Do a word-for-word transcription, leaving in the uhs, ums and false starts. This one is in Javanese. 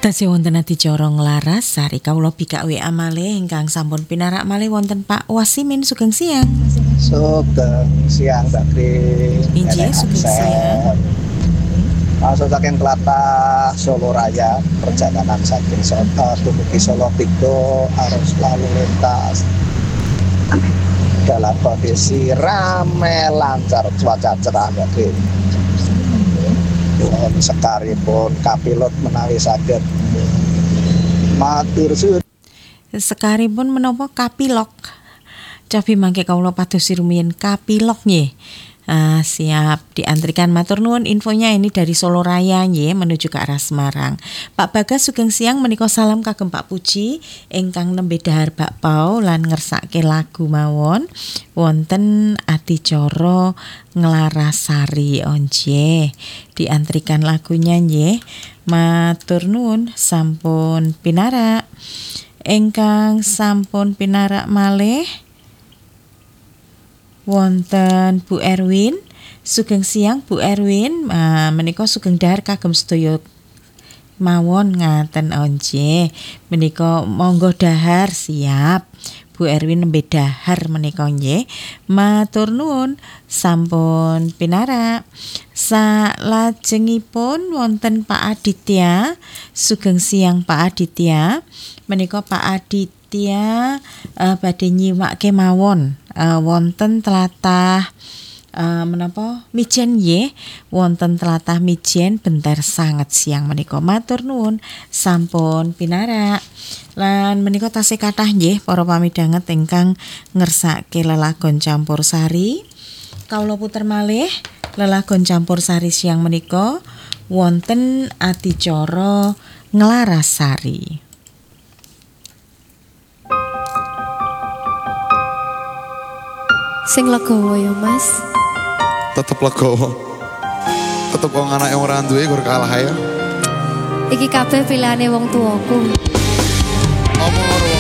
Tasih wonten adicara nglaras sari kawula bikak W A malih ingkang sampun pinarak malih wonten Pak Wasimin sugeng siang. Sugeng siang Mbak Kris. Injih sugeng siang. Masuk saking Tlatah Solo Raya, perjalanan saking Solo dumugi Solo Pigo arus lalu lintas dalam kondisi rame lancar cuaca cerah Mbak Kris. Pun sekaripun kapilot menawi saged matur suwun. Sekaripun menapa kapilok. Cobi mangke kawula padosi rumiyin kapilok nggih. Ah, siap diantrikan matur nuwun infonya ini dari Solo Raya nggih menuju ke arah Semarang. Pak Bagas sugeng siang menika salam kagem Pak Puji ingkang nembe dahar bakpao lan ngersake lagu mawon wonten adicara nglarasari onje. Diantrikan lagunya nggih. Matur nuwun sampun pinarak. Ingkang sampun pinarak malih wonten Bu Erwin, sugeng siang Bu Erwin, uh, menika sugeng dahar kagem sedaya mawon ngaten onje. Menika monggo dahar siap. Bu Erwin nembe dahar menika nggih. Matur nuwun sampun pinarak. Salajengipun wonten Pak Aditya, sugeng siang Pak Aditya. Menika Pak Aditya uh, badhe nyiwake mawon uh, wonten tlatah uh, menapa Mijen nggih, wonten tlatah Mijen benter sanget siang menika. Matur nuwun sampun pinarak. Lan menika tasih kathah nggih para pamidhanget ingkang ngersake lelagon campursari. Kawula puter malih lelagon campursari siang menika wonten adicara nglarasari. Sing legowo ya Mas. Tetep legowo. Tetep wong anake ora duwe gur kalah ya. Iki kabeh pilihane wong tuaku. Omong